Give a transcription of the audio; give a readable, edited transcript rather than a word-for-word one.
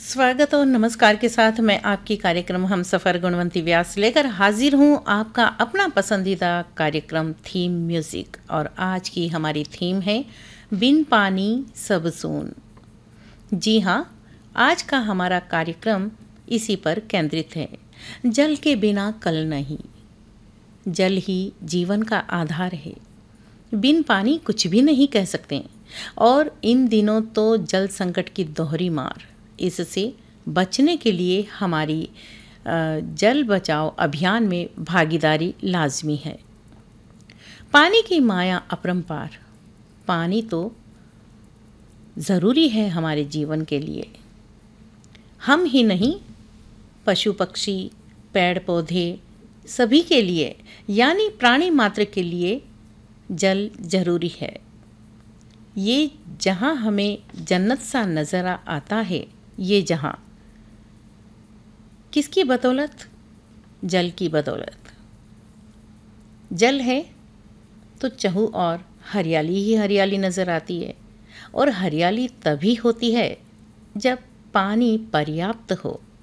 स्वागत और नमस्कार के साथ मैं आपकी कार्यक्रम हम सफ़र गुणवंती व्यास लेकर हाजिर हूँ। आपका अपना पसंदीदा कार्यक्रम थीम म्यूज़िक, और आज की हमारी थीम है बिन पानी सब सून। जी हाँ, आज का हमारा कार्यक्रम इसी पर केंद्रित है। जल के बिना कल नहीं, जल ही जीवन का आधार है। बिन पानी कुछ भी नहीं कह सकते। और इन दिनों तो जल संकट की दोहरी मार, इससे बचने के लिए हमारी जल बचाओ अभियान में भागीदारी लाजमी है। पानी की माया अपरंपार। पानी तो ज़रूरी है हमारे जीवन के लिए। हम ही नहीं, पशु पक्षी, पेड़ पौधे सभी के लिए, यानी प्राणी मात्र के लिए जल ज़रूरी है। ये जहाँ हमें जन्नत सा नज़र आता है, ये जहाँ किसकी बदौलत? जल की बदौलत। जल है तो चहु और हरियाली ही हरियाली नज़र आती है। और हरियाली तभी होती है जब पानी पर्याप्त हो।